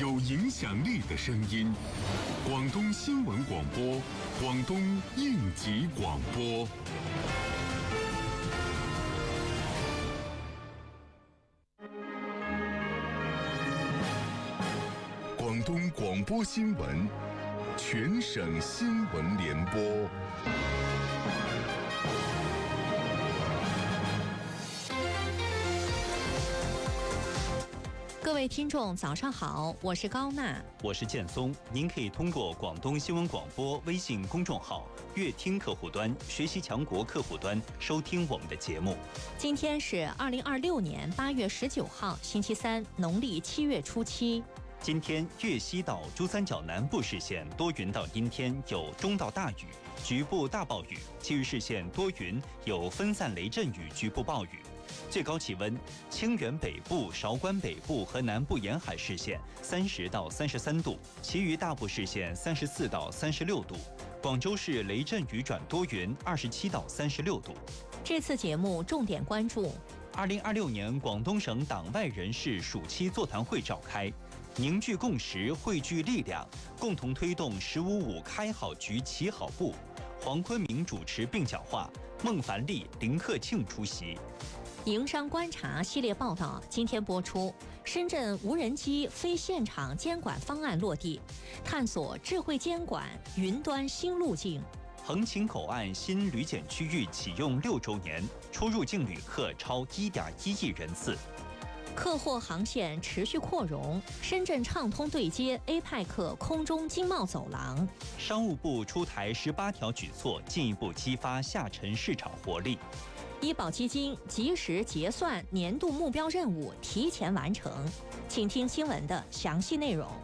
有影响力的声音。广东新闻广播，广东应急广播。广东广播新闻，全省新闻联播。 各位听众早上好，我是高娜， 我是建松。您可以通过广东新闻广播微信公众号、乐听客户端、学习强国客户端收听我们的节目。 今天是2026年8月19号，星期三，农历7月初7。 今天粤西到珠三角南部市县多云到阴天，有中到大雨，局部大暴雨；其余市县多云，有分散雷阵雨，局部暴雨。最高气温，清远北部、韶关北部和南部沿海市县30到33度，其余大部市县34到36度。广州市雷阵雨转多云，27到36度。 这次节目重点关注 ：2026年广东省党外人士暑期座谈会召开，凝聚共识，汇聚力量，共同推动“15+5”开好局、起好步。黄坤明主持并讲话，孟凡利、林克庆出席。 营商观察系列报道今天播出，深圳无人机非现场监管方案落地，探索智慧监管云端新路径。 横琴口岸新旅检区域启用6周年，出入境旅客超1.1亿人次。 客货航线持续扩容，深圳畅通对接 APEC 空中经贸走廊。 商务部出台18条举措，进一步激发下沉市场活力。 医保基金及时结算年度目标任务提前完成，请听新闻的详细内容。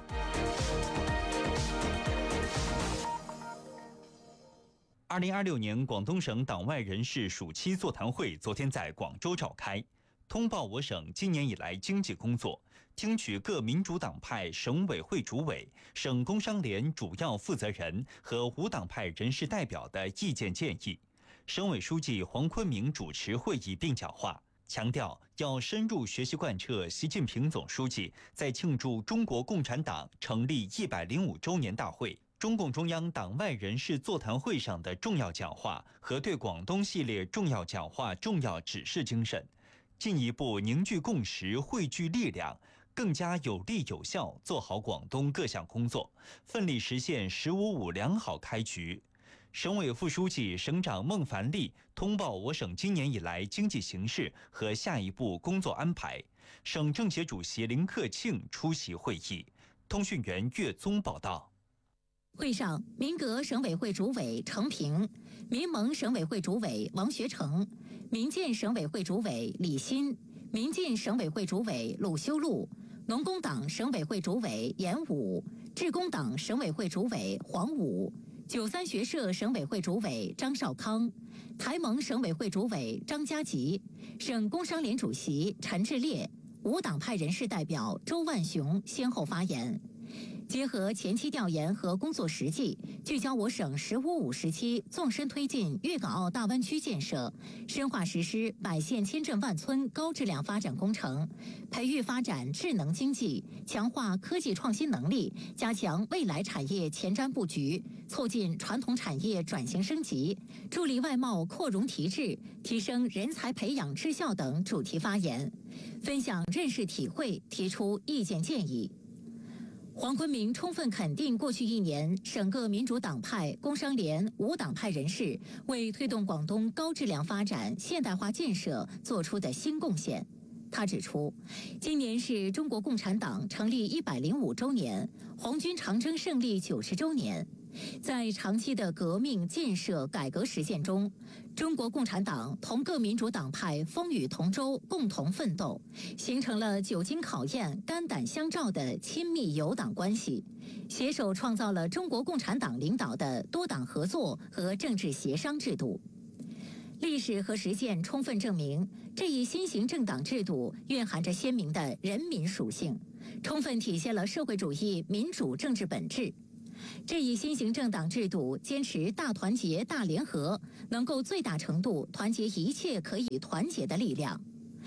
2026年广东省党外人士暑期座谈会昨天在广州召开，通报我省今年以来经济工作，听取各民主党派省委会主委、省工商联主要负责人和无党派人士代表的意见建议。省委书记黄坤明主持会议并讲话，强调要深入学习贯彻习近平总书记在庆祝中国共产党成立105周年大会、中共中央党外人士座谈会上的重要讲话和对广东系列重要讲话重要指示精神，进一步凝聚共识，汇聚力量，更加有力有效做好广东各项工作，奋力实现“15+5”良好开局。省委副书记、省长孟凡利通报我省今年以来经济形势和下一步工作安排。省政协主席林克庆出席会议。通讯员岳宗报道。 会上，民革省委会主委程平、民盟省委会主委王学成、民建省委会主委李新、民进省委会主委鲁修路、农工党省委会主委严武、致公党省委会主委黄武、93学社省委会主委张少康、台盟省委会主委张家吉、省工商联主席陈志烈、无党派人士代表周万雄先后发言。结合前期调研和工作实际，聚焦我省“15+5”时期纵深推进粤港澳大湾区建设，深化实施百县千镇万村高质量发展工程，培育发展智能经济，强化科技创新能力，加强未来产业前瞻布局，促进传统产业转型升级，助力外贸扩容提质，提升人才培养质效等主题发言，分享认识体会，提出意见建议。黄坤明充分肯定过去1年省各民主党派、工商联、无党派人士为推动广东高质量发展现代化建设做出的新贡献。他指出，今年是中国共产党成立105周年，红军长征胜利90周年。在长期的革命建设改革实践中，中国共产党同各民主党派风雨同舟，共同奋斗，形成了久经考验、肝胆相照的亲密友党关系，携手创造了中国共产党领导的多党合作和政治协商制度。历史和实践充分证明，这一新型政党制度蕴含着鲜明的人民属性，充分体现了社会主义民主政治本质。这一新型政党制度坚持大团结大联合，能够最大程度团结一切可以团结的力量。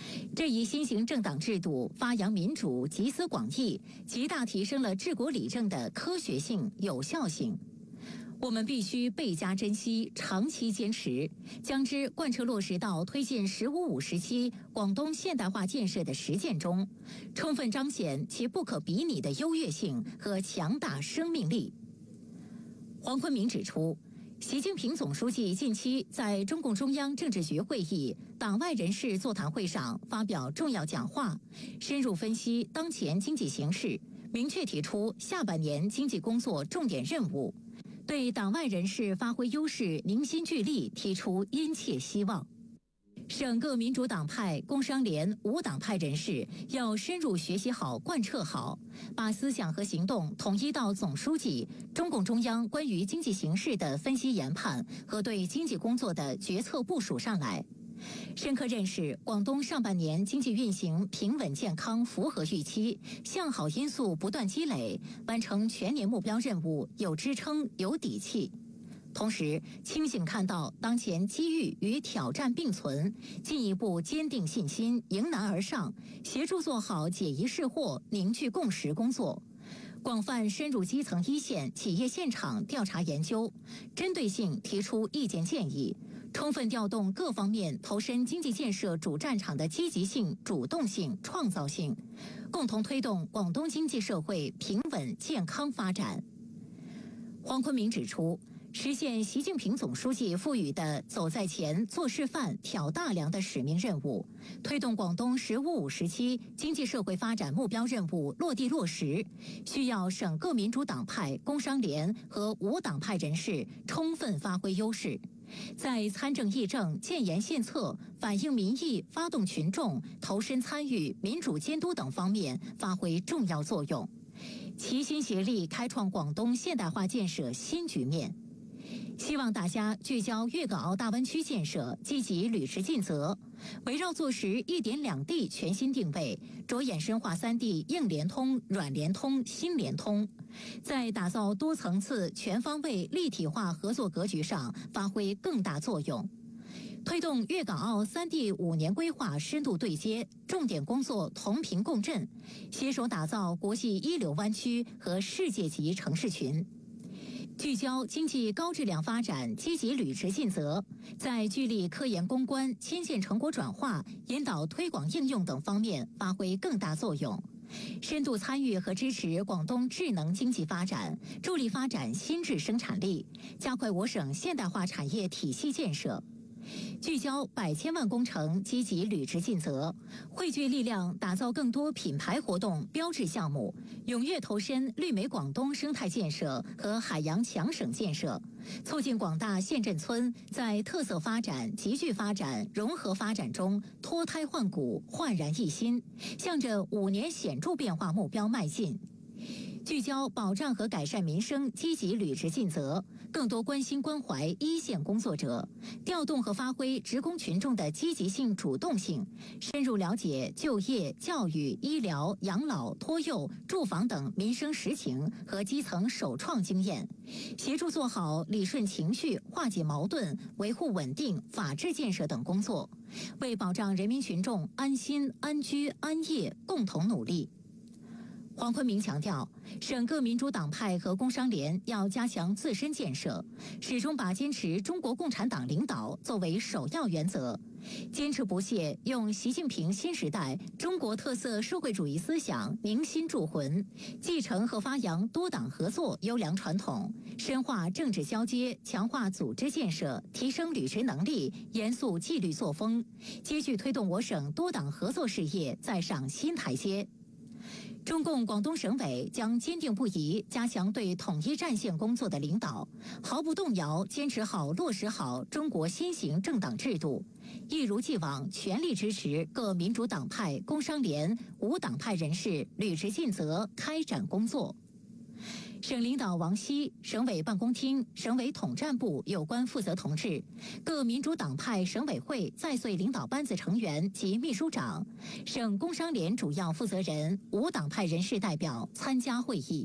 这一新型政党制度发扬民主、集思广益，极大提升了治国理政的科学性、有效性。我们必须倍加珍惜，长期坚持，将之贯彻落实到推进“15+5”时期广东现代化建设的实践中，充分彰显其不可比拟的优越性和强大生命力。黄坤明指出，习近平总书记近期在中共中央政治局会议、党外人士座谈会上发表重要讲话，深入分析当前经济形势，明确提出下半年经济工作重点任务，对党外人士发挥优势、凝心聚力提出殷切希望。省各民主党派、工商联、无党派人士要深入学习好、贯彻好，把思想和行动统一到总书记、中共中央关于经济形势的分析研判和对经济工作的决策部署上来。深刻认识广东上半年经济运行平稳健康，符合预期，向好因素不断积累，完成全年目标任务有支撑、有底气。同时，清醒看到当前机遇与挑战并存，进一步坚定信心，迎难而上，协助做好解疑释惑、凝聚共识工作。广泛深入基层一线企业现场调查研究，针对性提出意见建议，充分调动各方面投身经济建设主战场的积极性、主动性、创造性，共同推动广东经济社会平稳健康发展。黄坤明指出，实现习近平总书记赋予的走在前、做示范、挑大梁的使命任务，推动广东“15+5”时期经济社会发展目标任务落地落实，需要省各民主党派、工商联和无党派人士充分发挥优势，在参政议政、建言献策、反映民意、发动群众、投身参与、民主监督等方面发挥重要作用，齐心协力开创广东现代化建设新局面。希望大家聚焦粤港澳大湾区建设，积极履职尽责，围绕做实“一点两地”全新定位，着眼深化3地硬联通、软联通、新联通，在打造多层次、全方位、立体化合作格局上发挥更大作用。推动粤港澳3地5年规划深度对接，重点工作同频共振，携手打造国际一流湾区和世界级城市群。聚焦经济高质量发展，积极履职尽责，在聚力科研攻关、牵线成果转化、引导推广应用等方面发挥更大作用，深度参与和支持广东智能经济发展，助力发展新质生产力，加快我省现代化产业体系建设。聚焦100千万工程，积极履职尽责，汇聚力量打造更多品牌活动、标志项目，踊跃投身绿美广东生态建设和海洋强省建设，促进广大县镇村在特色发展、集聚发展、融合发展中脱胎换骨、焕然一新，向着5年显著变化目标迈进。聚焦保障和改善民生，积极履职尽责，更多关心关怀一线工作者，调动和发挥职工群众的积极性、主动性，深入了解就业、教育、医疗、养老、托幼、住房等民生实情和基层首创经验，协助做好理顺情绪、化解矛盾、维护稳定、法治建设等工作，为保障人民群众安心、安居、安业共同努力。黄坤明强调，省各民主党派和工商联要加强自身建设，始终把坚持中国共产党领导作为首要原则，坚持不懈用习近平新时代中国特色社会主义思想凝心铸魂，继承和发扬多党合作优良传统，深化政治交接，强化组织建设，提升履职能力，严肃纪律作风，接续推动我省多党合作事业再上新台阶。中共广东省委将坚定不移加强对统一战线工作的领导，毫不动摇坚持好落实好中国新型政党制度，一如既往全力支持各民主党派、工商联、无党派人士履职尽责开展工作。省领导王希、省委办公厅、省委统战部有关负责同志、各民主党派省委会在穗领导班子成员及秘书长、省工商联主要负责人、无党派人士代表参加会议。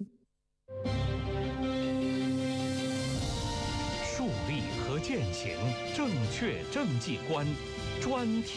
树立和践行正确政绩观专题。